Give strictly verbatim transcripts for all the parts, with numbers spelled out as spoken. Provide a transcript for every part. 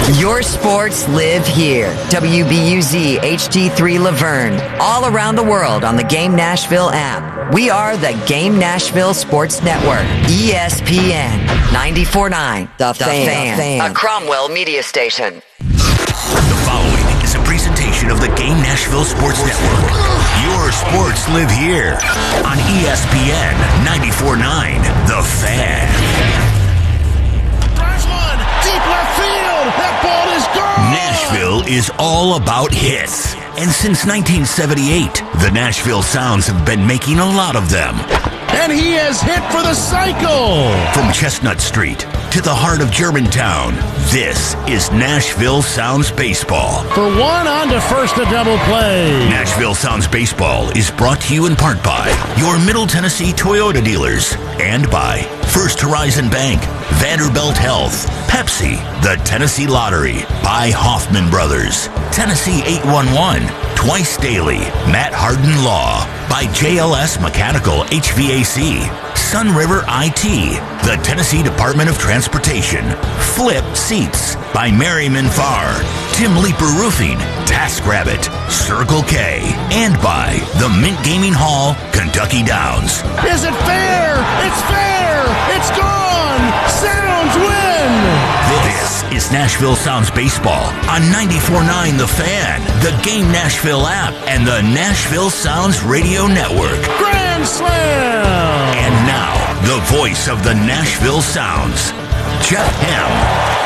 Your sports live here. W B U Z H D three Laverne. All around the world on the Game Nashville app. We are the Game Nashville Sports Network. E S P N ninety-four point nine. The, the fan. fan. A Cromwell media station. The following is a presentation of the Game Nashville Sports Network. Your sports live here on E S P N ninety-four point nine. The Fan. Deep left field. That ball is gone. Nashville is all about hits. And since nineteen seventy-eight, the Nashville Sounds have been making a lot of them. And he has hit for the cycle. From Chestnut Street to the heart of Germantown, this is Nashville Sounds Baseball. For one, on to first, a double play. Nashville Sounds Baseball is brought to you in part by your Middle Tennessee Toyota dealers and by First Horizon Bank, Vanderbilt Health, Pepsi, the Tennessee Lottery, by Hoffman Brothers, Tennessee eight one one, Twice Daily, Matt Harden Law, by J L S Mechanical H V A C, Sun River I T, the Tennessee Department of Transportation, Flip Seats, by Merriman Farr, Tim Leeper Roofing, TaskRabbit, Circle K, and by the Mint Gaming Hall, Kentucky Downs. Is it fair? It's fair! It's gone! Sounds win! This is Nashville Sounds Baseball on ninety-four point nine The Fan, the Game Nashville app, and the Nashville Sounds Radio Network. Grand Slam! And now, the voice of the Nashville Sounds, Jeff Hem.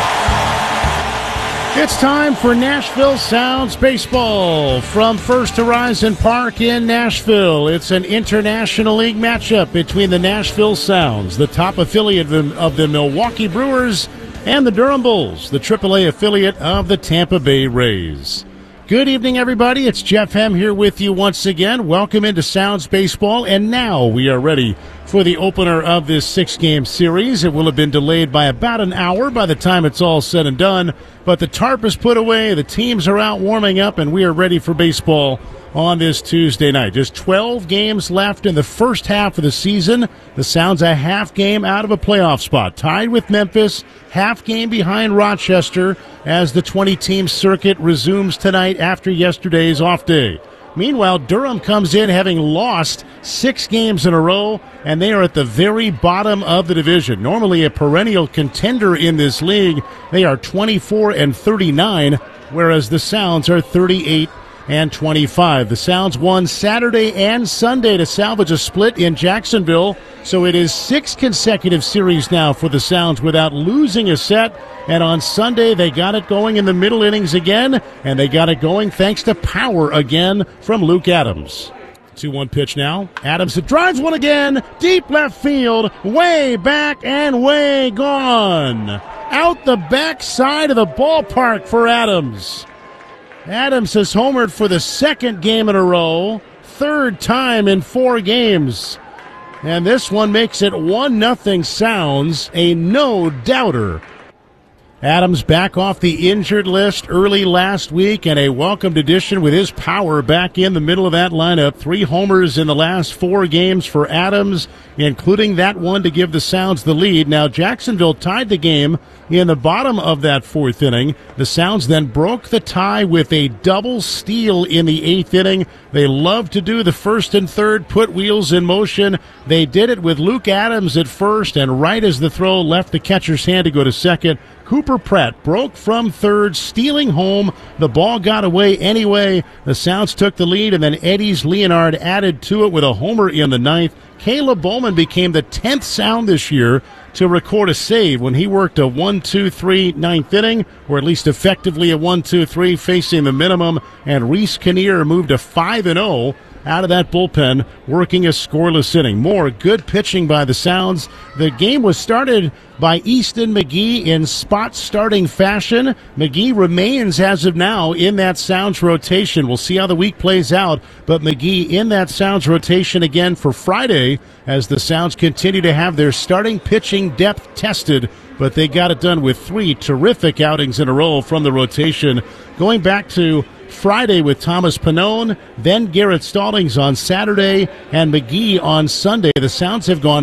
It's time for Nashville Sounds Baseball from First Horizon Park in Nashville. It's an International League matchup between the Nashville Sounds, the top affiliate of the, of the Milwaukee Brewers, and the Durham Bulls, the triple A affiliate of the Tampa Bay Rays. Good evening, everybody. It's Jeff Hem here with you once again. Welcome into Sounds Baseball, and now we are ready for the opener of this six-game series. It will have been delayed by about an hour by the time it's all said and done, but the tarp is put away, the teams are out warming up, and we are ready for baseball on this Tuesday night. Just twelve games left in the first half of the season. The Sounds a half game out of a playoff spot, tied with Memphis, half game behind Rochester as the twenty-team circuit resumes tonight after yesterday's off day. Meanwhile, Durham comes in having lost six games in a row, and they are at the very bottom of the division. Normally a perennial contender in this league, they are twenty-four and thirty-nine, whereas the Sounds are thirty-eight and twenty-five. The Sounds won Saturday and Sunday to salvage a split in Jacksonville, so it is six consecutive series now for the Sounds without losing a set, and on Sunday they got it going in the middle innings again, and they got it going thanks to power again from Luke Adams. two one pitch now. Adams drives one again, deep left field, way back and way gone. Out the back side of the ballpark for Adams. Adams has homered for the second game in a row, third time in four games. And this one makes it one nothing Sounds, a no-doubter. Adams back off the injured list early last week, and a welcomed addition with his power back in the middle of that lineup. Three homers in the last four games for Adams, including that one to give the Sounds the lead. Now, Jacksonville tied the game in the bottom of that fourth inning. The Sounds then broke the tie with a double steal in the eighth inning. They love to do the first and third, put wheels in motion. They did it with Luke Adams at first, and right as the throw left the catcher's hand to go to second, Cooper Pratt broke from third, stealing home. The ball got away anyway. The Sounds took the lead, and then Eddie's Leonard added to it with a homer in the ninth. Caleb Bowman became the tenth Sound this year to record a save when he worked a one two three ninth inning, or at least effectively a one two three, facing the minimum, and Reese Kinnear moved to five and oh out of that bullpen, working a scoreless inning. More good pitching by the Sounds. The game was started by Easton McGee in spot starting fashion. McGee remains, as of now, in that Sounds rotation. We'll see how the week plays out, but McGee in that Sounds rotation again for Friday as the Sounds continue to have their starting pitching depth tested, but they got it done with three terrific outings in a row from the rotation. Going back to Friday with Thomas Pannone, then Garrett Stallings on Saturday, and McGee on Sunday. The Sounds have gone thirteen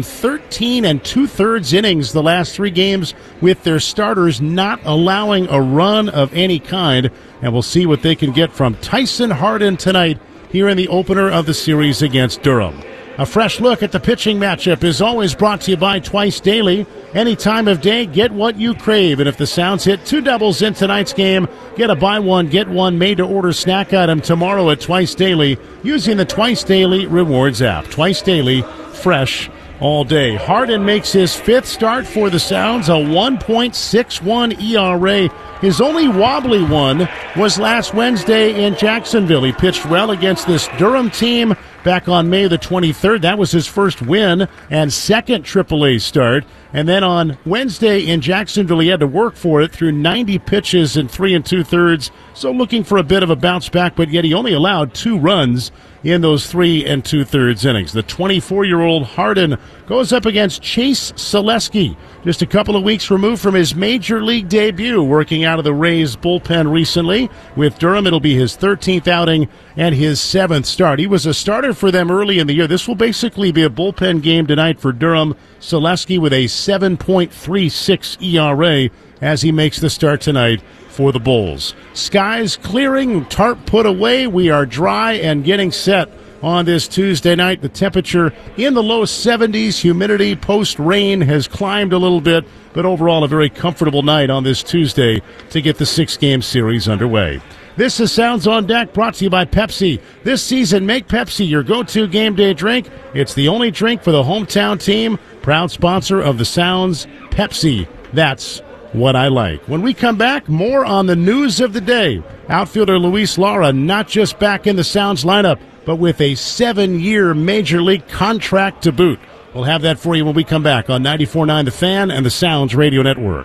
thirteen and two-thirds innings the last three games with their starters not allowing a run of any kind. And we'll see what they can get from Tyson Hardin tonight here in the opener of the series against Durham. A fresh look at the pitching matchup is always brought to you by Twice Daily. Any time of day, get what you crave. And if the Sounds hit two doubles in tonight's game, get a buy one, get one made-to-order snack item tomorrow at Twice Daily using the Twice Daily Rewards app. Twice Daily, fresh all day. Hardin makes his fifth start for the Sounds, a one point six one E R A. His only wobbly one was last Wednesday in Jacksonville. He pitched well against this Durham team back on May the twenty-third. That was his first win and second triple A start. And then on Wednesday in Jacksonville, he had to work for it through ninety pitches and three and two-thirds. So looking for a bit of a bounce back, but yet he only allowed two runs in those three and two-thirds innings. The twenty-four-year-old Hardin goes up against Chase Selesky, just a couple of weeks removed from his major league debut, working out of the Rays bullpen recently. With Durham, it'll be his thirteenth outing and his seventh start. He was a starter for them early in the year. This will basically be a bullpen game tonight for Durham. Selesky with a seven point three six E R A as he makes the start tonight for the Bulls. Skies clearing, tarp put away. We are dry and getting set on this Tuesday night. The temperature in the low seventies. Humidity post-rain has climbed a little bit, but overall a very comfortable night on this Tuesday to get the six-game series underway. This is Sounds on Deck, brought to you by Pepsi. This season, make Pepsi your go-to game day drink. It's the only drink for the hometown team. Proud sponsor of the Sounds, Pepsi. That's what I like. When we come back, more on the news of the day. Outfielder Luis Lara not just back in the Sounds lineup, but with a seven-year Major League contract to boot. We'll have that for you when we come back on ninety-four point nine The Fan and the Sounds Radio Network.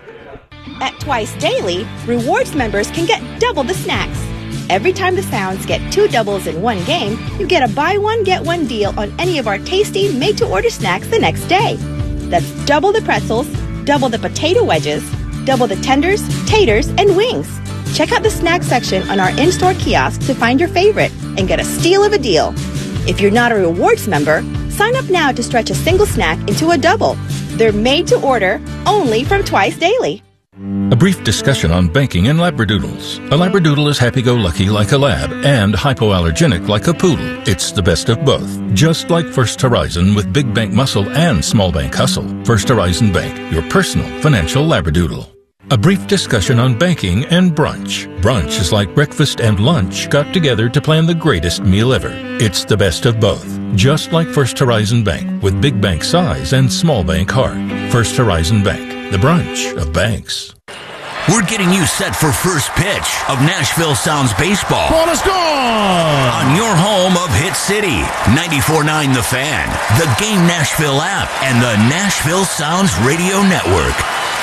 At Twice Daily, rewards members can get double the snacks. Every time the Sounds get two doubles in one game, you get a buy one, get one deal on any of our tasty made-to-order snacks the next day. That's double the pretzels, double the potato wedges, double the tenders, taters, and wings. Check out the snack section on our in-store kiosk to find your favorite and get a steal of a deal. If you're not a rewards member, sign up now to stretch a single snack into a double. They're made to order, only from Twice Daily. A brief discussion on banking and labradoodles. A labradoodle is happy-go-lucky like a lab and hypoallergenic like a poodle. It's the best of both. Just like First Horizon with big bank muscle and small bank hustle. First Horizon Bank, your personal financial labradoodle. A brief discussion on banking and brunch. Brunch is like breakfast and lunch got together to plan the greatest meal ever. It's the best of both. Just like First Horizon Bank with big bank size and small bank heart. First Horizon Bank, the brunch of banks. We're getting you set for first pitch of Nashville Sounds baseball. Ball is gone! On your home of Hit City, ninety-four point nine The Fan, the Game Nashville app, and the Nashville Sounds Radio Network.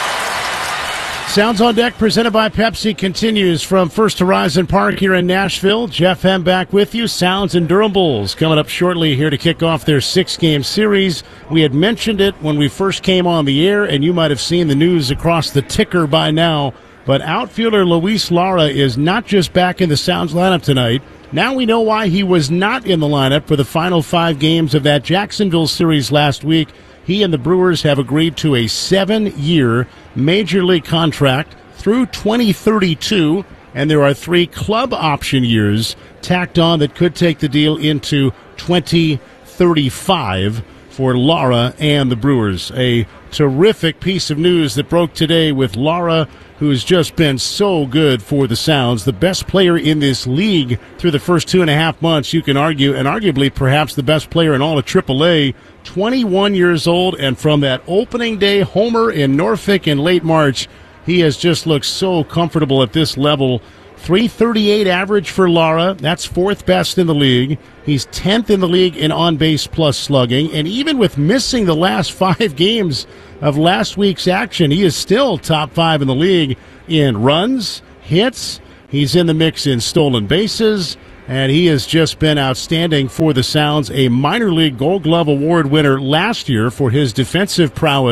Sounds on Deck, presented by Pepsi, continues from First Horizon Park here in Nashville. Jeff Hem back with you. Sounds and Durham Bulls coming up shortly here to kick off their six-game series. We had mentioned it when we first came on the air, and you might have seen the news across the ticker by now. But outfielder Luis Lara is not just back in the Sounds lineup tonight. Now we know why he was not in the lineup for the final five games of that Jacksonville series last week. He and the Brewers have agreed to a seven-year Major League contract through twenty thirty-two, and there are three club option years tacked on that could take the deal into twenty thirty-five for Lara and the Brewers. A terrific piece of news that broke today with Lara, who's just been so good for the Sounds, the best player in this league through the first two and a half months, you can argue, and arguably perhaps the best player in all of triple A, twenty-one years old, and from that opening day homer in Norfolk in late March, he has just looked so comfortable at this level. three thirty-eight average for Lara. That's fourth best in the league. He's tenth in the league in on-base plus slugging. And even with missing the last five games of last week's action, he is still top five in the league in runs, hits. He's in the mix in stolen bases. And he has just been outstanding for the Sounds, a minor league Gold Glove Award winner last year for his defensive prowess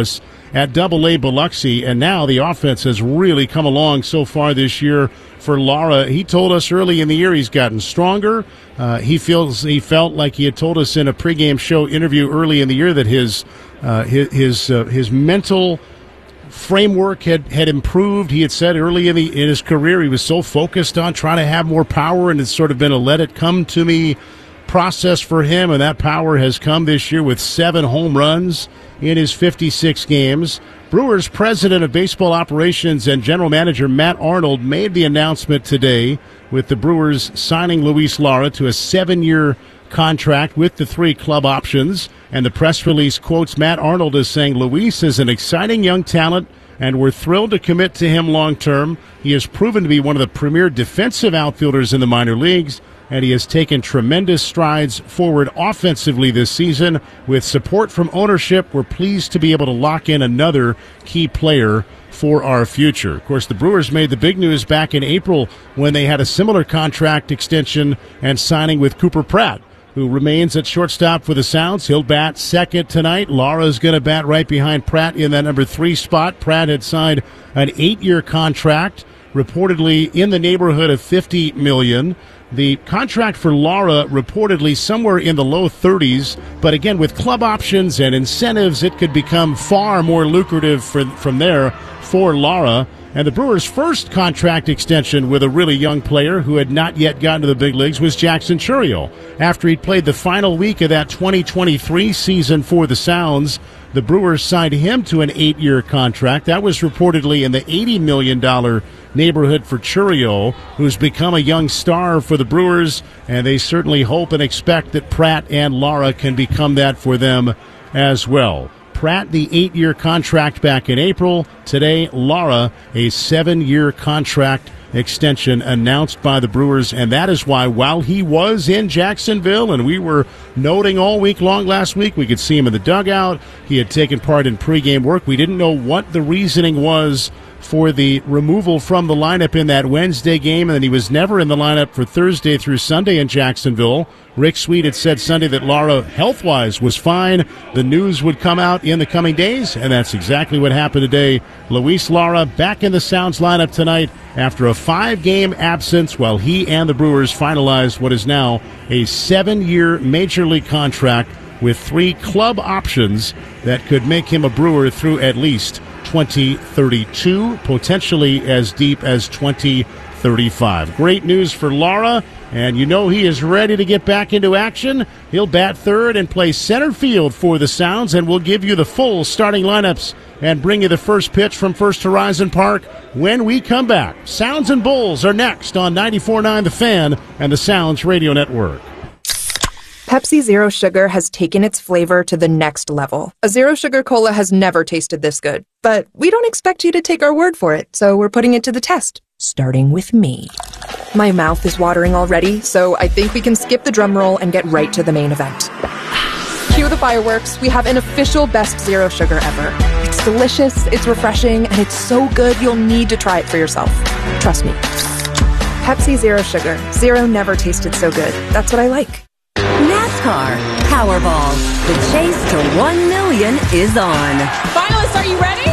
at Double A Biloxi, and now the offense has really come along so far this year for Lara. He told us early in the year he's gotten stronger. Uh, he feels he felt like he had told us in a pregame show interview early in the year that his uh, his his, uh, his mental framework had, had improved. He had said early in, the, in his career he was so focused on trying to have more power, and it's sort of been a let it come to me process for him, and that power has come this year with seven home runs in his fifty-six games. Brewers president of baseball operations and general manager Matt Arnold made the announcement today with the Brewers signing Luis Lara to a seven-year contract with the three club options, and the press release quotes Matt Arnold as saying, "Luis is an exciting young talent, and we're thrilled to commit to him long term. He has proven to be one of the premier defensive outfielders in the minor leagues, and he has taken tremendous strides forward offensively this season. With support from ownership, we're pleased to be able to lock in another key player for our future." Of course, the Brewers made the big news back in April when they had a similar contract extension and signing with Cooper Pratt, who remains at shortstop for the Sounds. He'll bat second tonight. Lara's going to bat right behind Pratt in that number three spot. Pratt had signed an eight-year contract, reportedly in the neighborhood of fifty million dollars. The contract for Lara reportedly somewhere in the low thirties, but again, with club options and incentives, it could become far more lucrative for, from there for Lara. And the Brewers' first contract extension with a really young player who had not yet gotten to the big leagues was Jackson Chourio. After he played the final week of that twenty twenty-three season for the Sounds, the Brewers signed him to an eight-year contract. That was reportedly in the eighty million dollars neighborhood for Chourio, who's become a young star for the Brewers, and they certainly hope and expect that Pratt and Lara can become that for them as well. Pratt, the eight-year contract back in April. Today, Lara, a seven-year contract extension announced by the Brewers, and that is why while he was in Jacksonville, and we were noting all week long last week, we could see him in the dugout. He had taken part in pregame work. We didn't know what the reasoning was for the removal from the lineup in that Wednesday game, and then he was never in the lineup for Thursday through Sunday in Jacksonville. Rick Sweet had said Sunday that Lara, health-wise, was fine. The news would come out in the coming days, and that's exactly what happened today. Luis Lara back in the Sounds lineup tonight after a five-game absence while he and the Brewers finalized what is now a seven-year Major League contract with three club options that could make him a Brewer through at least twenty thirty-two, potentially as deep as twenty thirty-five. Great news for Lara, and you know he is ready to get back into action. He'll bat third and play center field for the Sounds, and we'll give you the full starting lineups and bring you the first pitch from First Horizon Park when we come back. Sounds and Bulls are next on ninety-four point nine The Fan and the Sounds Radio Network. Pepsi Zero Sugar has taken its flavor to the next level. A Zero Sugar Cola has never tasted this good. But we don't expect you to take our word for it, so we're putting it to the test. Starting with me. My mouth is watering already, so I think we can skip the drum roll and get right to the main event. Cue the fireworks. We have an official best Zero Sugar ever. It's delicious, it's refreshing, and it's so good you'll need to try it for yourself. Trust me. Pepsi Zero Sugar. Zero never tasted so good. That's what I like. NASCAR Powerball. The chase to one million is on. Finalists, are you ready?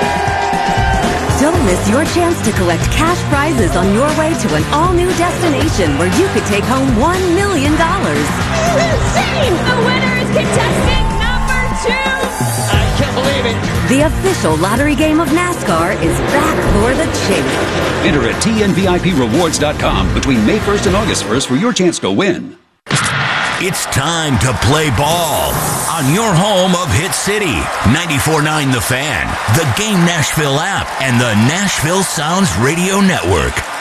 Don't miss your chance to collect cash prizes on your way to an all-new destination where you could take home one million dollars. Insane! The winner is contestant number two! I can't believe it. The official lottery game of NASCAR is back for the chase. Enter at T N V I P rewards dot com between May first and August first for your chance to win. It's time to play ball on your home of Hit City. ninety-four point nine The Fan, the Game Nashville app, and the Nashville Sounds Radio Network.